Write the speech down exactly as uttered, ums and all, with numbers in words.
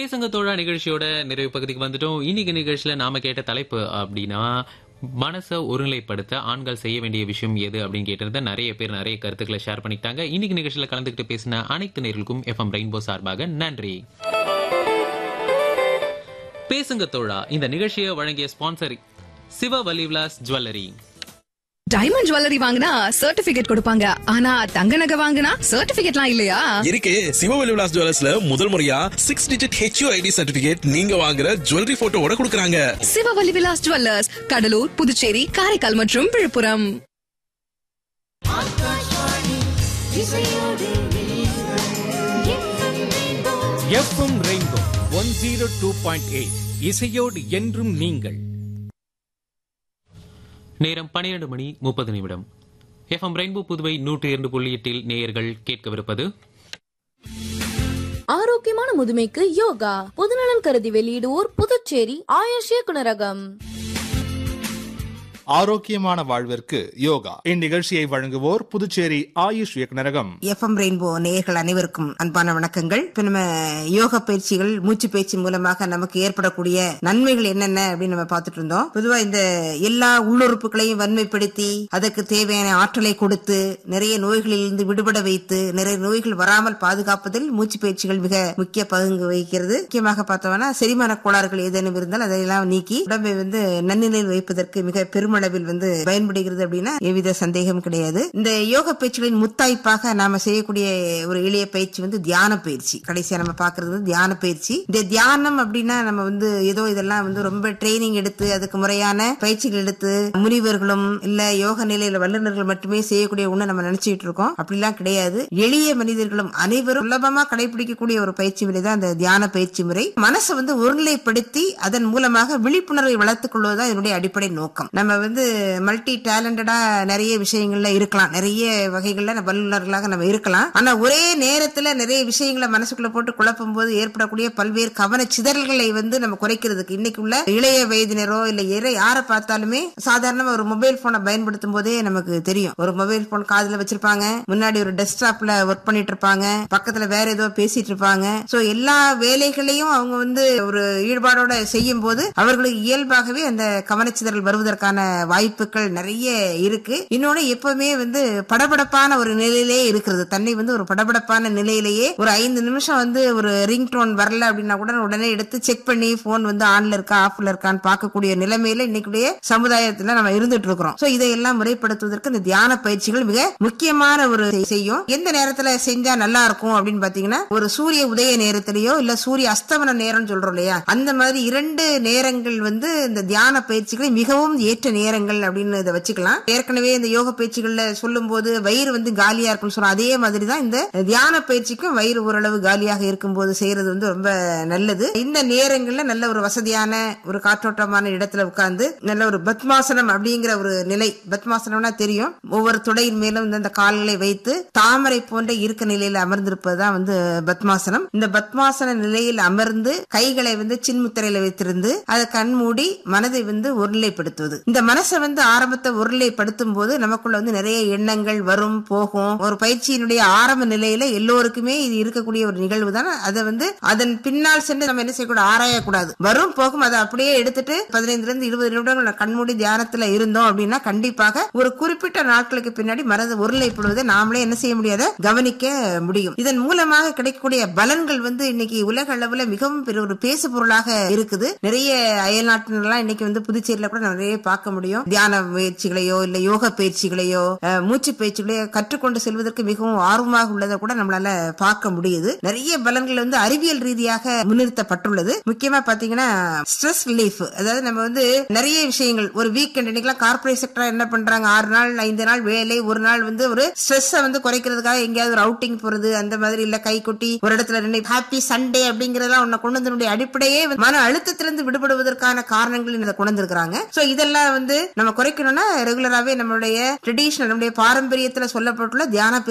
பேசுங்க தோழா நிகழ்ச்சியோட நிறைவு பகுதிக்கு வந்துட்டோம். இன்னைக்கு நிகழ்ச்சியில நாம கேட்ட தலைப்பு அப்படின்னா மனசை ஒருநிலைப்படுத்த ஆண்கள் செய்ய வேண்டிய விஷயம் எது அப்படின்னு கேட்டிருந்த நிறைய பேர் நிறைய கருத்துக்களை ஷேர் பண்ணிக்கிட்டாங்க. இன்னைக்கு நிகழ்ச்சியில கலந்துக்கிட்டு பேசின அனைத்து நேர்களுக்கும் எஃப்எம் ரெயின்போ சார்பாக நன்றி. பேசுங்க தோழா இந்த நிகழ்ச்சியை வழங்கிய ஸ்பான்சர் சிவ வலிவிலாஸ் ஜுவல்லரி. டைமண்ட் ஜுவல்லரி வாங்கினா சர்டிபிகேட் கொடுப்பாங்க, ஆனா தங்க நகை வாங்கினா சர்டிபிகேட்லாம் இல்லையா? இருக்கு. சிவவெளி விலாஸ் ஜுவல்லர்ஸ்ல முதல் முறையா சிக்ஸ் டிஜிட் ஹெச்யூஐடி சர்டிபிகேட் நீங்க வாங்குற ஜுவல்லரி போட்டோவோட கொடுக்கறாங்க. சிவவெளி விலாஸ் ஜுவல்லர்ஸ், கடலூர், புதுச்சேரி, காரைக்கால் மற்றும் Villupuram. FM rainbow one zero two point eight இசையோடு என்றும் நீங்கள். நேரம் பன்னிரண்டு மணி முப்பது நிமிடம். எஃப்எம் ரெயின்போ புதுவை நூற்றி இரண்டு புள்ளி எட்டில் நேயர்கள் கேட்கவிருப்பது ஆரோக்கியமான முதுமைக்கு யோகா. பொதுநலன் கருதி வெளியிடுவோர் புதுச்சேரி ஆயுஷ் இயக்குனரகம். ஆரோக்கியமான வாழ்விற்கு யோகா இந்நிகழ்ச்சியை வழங்குவோர் புதுச்சேரி ஆயுஷ் இயக்குனரகம். எஃப்எம் ரெயின்போ நேயர்கள் அனைவருக்கும் அன்பான வணக்கங்கள். இப்ப நம்ம யோகா பயிற்சிகள், மூச்சு பயிற்சி மூலமாக நமக்கு ஏற்படக்கூடிய நன்மைகள் என்னென்ன அப்படின்னு நம்ம பார்த்துட்டு இருந்தோம். பொதுவா இந்த எல்லா உள்ளுறுப்புகளையும் வன்மைப்படுத்தி அதற்கு தேவையான ஆற்றலை கொடுத்து நிறைய நோய்களில் இருந்து விடுபட வைத்து நிறைய நோய்கள் வராமல் பாதுகாப்பதில் மூச்சு பயிற்சிகள் மிக முக்கிய பங்கு வகிக்கிறது. முக்கியமாக பார்த்தோம்னா செரிமான கோளாறுகள் ஏதேனும் இருந்தால் அதையெல்லாம் நீக்கி உடம்பை வந்து நன்னிலையில் வைப்பதற்கு மிக பெரும் அளவில் வந்து பயன்படுகிறது அப்படின்னா எவ்வித சந்தேகம் கிடையாது. இந்த யோக பயிற்சிகளின் முத்தாய்ப்பாக நாம செய்யக்கூடிய ஒரு எளிய பயிற்சி வந்து தியான பயிற்சி. கடைசியா நம்ம பாக்குறது தியான பயிற்சி. இந்த தியானம் அப்படின்னா நம்ம வந்து ஏதோ இதெல்லாம் வந்து ரொம்ப ட்ரைனிங் எடுத்து அதுக்கு முறையான பயிற்சிகள் எடுத்து முனிவர்களும் இல்ல யோக நிலையில வல்லுநர்கள் மட்டுமே செய்யக்கூடிய ஒண்ணு நம்ம நினைச்சிட்டு இருக்கோம். அப்படிலாம் கிடையாது. எளிய மனிதர்களும் அனைவரும் சுலபமா கடைபிடிக்கக்கூடிய ஒரு பயிற்சி முறை தான் இந்த தியான பயிற்சி முறை. மனசை வந்து ஒருநிலைப்படுத்தி அதன் மூலமாக விழிப்புணர்வை வளர்த்துக் கொள்வதுதான் இதனுடைய அடிப்படை நோக்கம். நம்ம வந்து மல்டி டேலண்டடா நிறைய விஷயங்கள்ல இருக்கலாம், நிறைய வகைகள்ல வல்லுநர்களாக நம்ம இருக்கலாம். ஆனா ஒரே நேரத்துல நிறைய விஷயங்களை மனசுக்குள்ள போட்டு குழப்பும் போது ஏற்படக்கூடிய பல்வேறு கவன சிதறல்களை வந்து நம்ம குறைக்கிறதுக்கு இன்னைக்கு உள்ள இளைய வயதினரோ இல்ல யாரை பார்த்தாலுமே சாதாரணமா ஒரு மொபைல் போனை பயன்படுத்தும் போதே நமக்கு தெரியும். ஒரு மொபைல் போன் காதுல வச்சிருப்பாங்க, முன்னாடி ஒரு டெஸ்க்டாப்ல ஒர்க் பண்ணிட்டு இருப்பாங்க, பக்கத்துல வேற ஏதோ பேசிட்டு இருப்பாங்க. சோ எல்லா வேலைகளையும் அவங்க வந்து ஒரு ஈடுபாடோட செய்யும் போது அவர்களுக்கு இயல்பாகவே அந்த கவனச்சிதறல் வருவதற்கான வாய்ப்புகள் நிறைய இருக்கு. இன்னொன்னு எப்பவுமே வந்து படபடப்பான ஒரு நிலையிலே இருக்கிறது. தன்னை வந்து ஒரு படபடப்பான நிலையிலேயே ஒரு ஐந்து நிமிஷம் வந்து ஒரு ரிங் டோன் வரல அப்படின்னா கூட உடனே எடுத்து செக் பண்ணி போன் வந்து ஆன்ல இருக்கா ஆஃப்ல இருக்கான்னு பார்க்கக்கூடிய நிலைமையில இன்னைக்குடைய சமுதாயத்துல நம்ம இருந்துட்டு இருக்கிறோம். சோ இதையெல்லாம் முறைப்படுத்துவதற்கு இந்த தியான பயிற்சிகள் மிக முக்கியமான ஒரு செய்யும். எந்த நேரத்துல செஞ்சா நல்லா இருக்கும் அப்படின்னு பாத்தீங்கன்னா ஒரு சூரிய உதய நேரத்திலேயோ இல்ல சூரிய அஸ்தமன நேரம் சொல்றோம் இல்லையா, அந்த மாதிரி இரண்டு நேரங்கள் வந்து இந்த தியான பயிற்சிகளை மிகவும் ஏற்ற நேரங்கள் அப்படின்னு இதை வச்சுக்கலாம். ஏற்கனவே இந்த யோக பயிற்சிகள்ல சொல்லும் போது வயிறு வந்து காலியா இருக்குன்னு சொல்றோம். அதே மாதிரிதான் இந்த தியான பயிற்சிக்கும் வயிறு ஓரளவு காலியாக இருக்கும் போது செய்யறது வந்து ரொம்ப நல்லது. இந்த நேரங்கள்ல நல்ல ஒரு வசதியான ஒரு காற்றோட்டமான இடத்துல உட்கார்ந்து நல்ல ஒரு பத்மாசனம் அப்படிங்கிற ஒரு நிலை. பத்மாசனம்னா தெரியும், ஒவ்வொரு துடையின் மேலும் இந்த கால்களை வைத்து தாமரை போன்ற இருக்க நிலையில அமர்ந்திருப்பதுதான் வந்து பத்மாசனம். இந்த பத்மாசன நிலையில் அமர்ந்து கைகளை வந்து சின்முத்திரையில வைத்திருந்து அதை கண்மூடி மனதை வந்து ஒருநிலைப்படுத்துவது. இந்த மனசை வந்து ஆரம்பத்தை ஒருநிலைப்படுத்தும் போது நமக்குள்ள வந்து நிறைய எண்ணங்கள் வரும் போகும். ஒரு பயிற்சியினுடைய ஆரம்ப நிலையில எல்லோருக்குமே இது இருக்கக்கூடிய ஒரு நிகழ்வு தான். அதை வந்து அதன் பின்னால் சென்று நம்ம என்ன செய்யக்கூடாது, ஆராயக்கூடாது. வரும் போகும் அதை அப்படியே எடுத்துட்டு பதினைந்துல இருந்து இருபது நிமிடங்கள் கண்மூடி தியானத்துல இருந்தோம் அப்படின்னா கண்டிப்பாக ஒரு குறிப்பிட்ட நாட்களுக்கு பின்னாடி மனதை ஒருநிலைப்படுவதை நாமளே என்ன செய்ய முடியாத கவனிக்க முடியும். இதன் மூலமாக கிடைக்கக்கூடிய பலன்கள் வந்து இன்னைக்கு உலக அளவுல மிகவும் ஒரு பேசு பொருளாக இருக்குது. நிறைய அயல்நாட்டினெல்லாம் இன்னைக்கு வந்து புதுச்சேரியில கூட நிறைய பார்க்க முடியும். தியான முயற்சிகளையோ இல்ல யோக பயிற்சிகளையோ மூச்சு பயிற்சிகளையோ கற்றுக்கொண்டு செல்வதற்கு மிகவும் ஆர்வமாக உள்ளதை கூட நம்மளால பார்க்க முடியுது. நிறைய பலன்கள் வந்து அறிவியல் ரீதியாக முன்னிறுத்தப்பட்டுள்ளது. முக்கியமா பாத்தீங்கன்னா ஸ்ட்ரெஸ் ரிலீஃப், அதாவது நம்ம வந்து நிறைய விஷயங்கள் ஒரு வீக்கெண்ட் இன்னைக்கு கார்பரேட் செக்டர் என்ன பண்றாங்க, ஆறு நாள் ஐந்து நாள் வேலை, ஒரு நாள் வந்து ஒரு ஸ்ட்ரெஸ் வந்து குறைக்கிறதுக்காக எங்கேயாவது ஒரு அவுட்டிங் போறது அந்த மாதிரி இல்ல கை கொட்டி ஒரு இடத்துல ஹாப்பி சண்டே அப்படிங்கறதெல்லாம் ஒன்ன கொண்டு வந்தனுடைய அடிப்படையே மன அழுத்தத்திலிருந்து விடுபடுவதற்கான காரணங்கள் இதை கொண்டு வந்திருக்காங்க. சோ இதெல்லாம் வந்து நம்ம குறைக்கணும்னா ரெகுலராவே நம்மளுடைய ட்ரெடிஷனல் நம்முடைய பாரம்பரியத்துல சொல்லப்பட்டுள்ள தியான